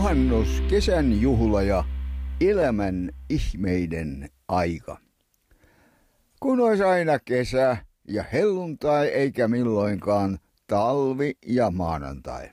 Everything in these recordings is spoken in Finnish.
Juhannus, kesän juhla ja elämän ihmeiden aika. Kun olisi aina kesä ja helluntai eikä milloinkaan talvi ja maanantai.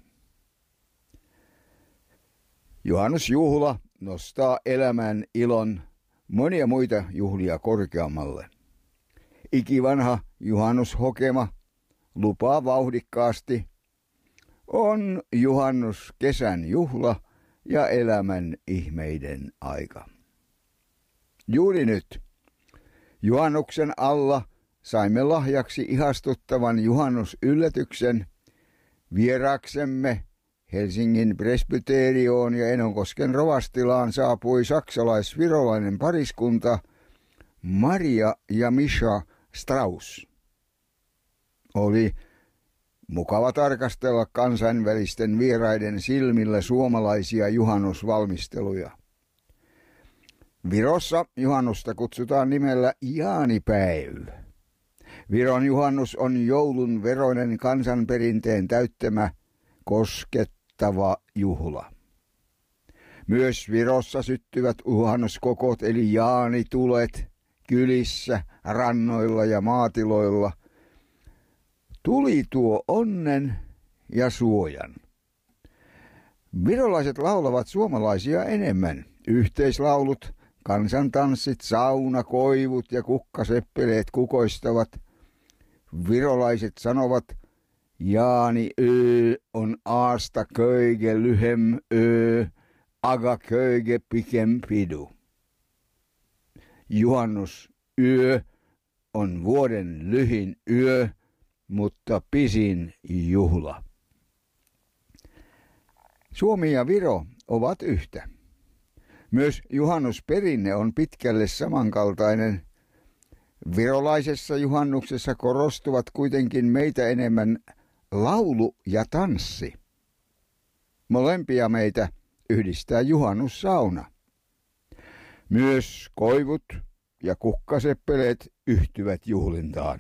Juhannusjuhla nostaa elämän ilon monia muita juhlia korkeammalle. Ikivanha juhannushokema lupaa vauhdikkaasti: on juhannus kesän juhla ja elämän ihmeiden aika. Juuri nyt, juhannuksen alla, saimme lahjaksi ihastuttavan juhannusyllätyksen. Vieraaksemme Helsingin presbyterioon ja Enonkosken rovastilaan saapui saksalais-virolainen pariskunta Maria ja Misha Strauss. Oli mukava tarkastella kansainvälisten vieraiden silmillä suomalaisia juhannusvalmisteluja. Virossa juhannusta kutsutaan nimellä jaanipäiv. Viron juhannus on joulun veroinen kansanperinteen täyttämä koskettava juhla. Myös Virossa syttyvät juhannuskokot eli jaanitulet kylissä, rannoilla ja maatiloilla. Tuli tuo onnen ja suojan. Virolaiset laulavat suomalaisia enemmän. Yhteislaulut, kansantanssit, saunakoivut ja kukkaseppeleet kukoistavat. Virolaiset sanovat: jaani on aasta köige lyhem aga köige pikem pidu. Juhannus on vuoden lyhin yö, mutta pisin juhla. Suomi ja Viro ovat yhtä. Myös juhannusperinne on pitkälle samankaltainen. Virolaisessa juhannuksessa korostuvat kuitenkin meitä enemmän laulu ja tanssi. Molempia meitä yhdistää juhannussauna. Myös koivut ja kukkaseppeleet yhtyvät juhlintaan.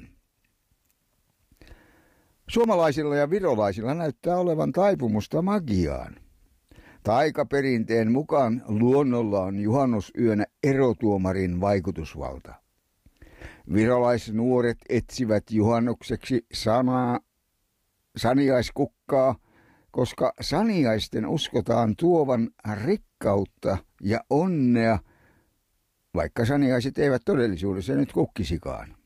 Suomalaisilla ja virolaisilla näyttää olevan taipumusta magiaan. Taikaperinteen mukaan luonnolla on juhannusyönä erotuomarin vaikutusvalta. Virolaisnuoret etsivät juhannukseksi saniaiskukkaa, koska saniaisten uskotaan tuovan rikkautta ja onnea, vaikka saniaiset eivät todellisuudessa nyt kukkisikaan.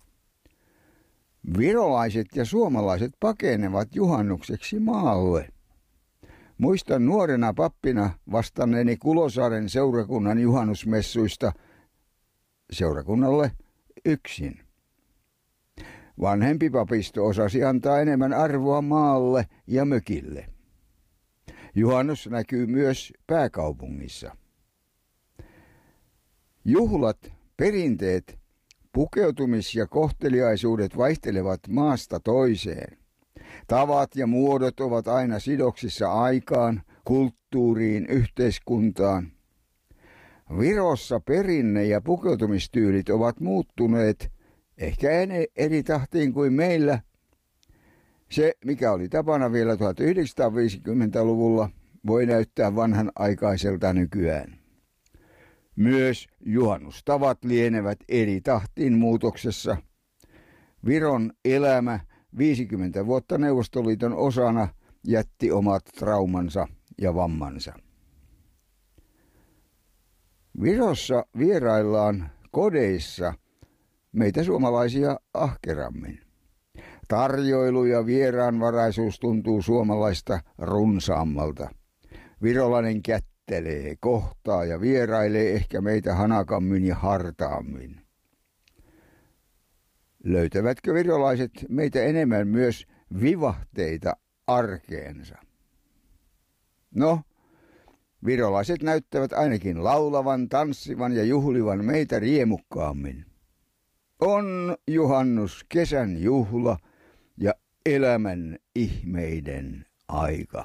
Virolaiset ja suomalaiset pakenevat juhannukseksi maalle. Muistan nuorena pappina vastanneeni Kulosaaren seurakunnan juhannusmessuista seurakunnalle yksin. Vanhempi papisto osasi antaa enemmän arvoa maalle ja mökille. Juhannus näkyy myös pääkaupungissa. Juhlat, perinteet, pukeutumis- ja kohteliaisuudet vaihtelevat maasta toiseen. Tavat ja muodot ovat aina sidoksissa aikaan, kulttuuriin, yhteiskuntaan. Virossa perinne- ja pukeutumistyylit ovat muuttuneet ehkä eri tahtiin kuin meillä. Se, mikä oli tapana vielä 1950-luvulla, voi näyttää vanhanaikaiselta nykyään. Myös juhannustavat lienevät eri tahtiin muutoksessa. Viron elämä 50 vuotta Neuvostoliiton osana jätti omat traumansa ja vammansa. Virossa vieraillaan kodeissa meitä suomalaisia ahkerammin. Tarjoilu ja vieraanvaraisuus tuntuu suomalaista runsaammalta. Virolainen kättelee, kohtaa ja vierailee ehkä meitä hanakammin ja hartaammin. Löytävätkö virolaiset meitä enemmän myös vivahteita arkeensa? No, virolaiset näyttävät ainakin laulavan, tanssivan ja juhlivan meitä riemukkaammin. On juhannus, kesän juhla ja elämän ihmeiden aika.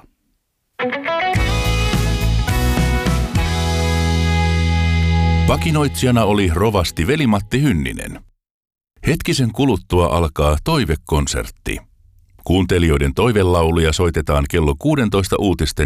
Vakinoitsijana oli rovasti Veli-Matti Hynninen. Hetkisen kuluttua alkaa toivekonsertti. Kuuntelijoiden toivelauluja soitetaan kello 16 uutisten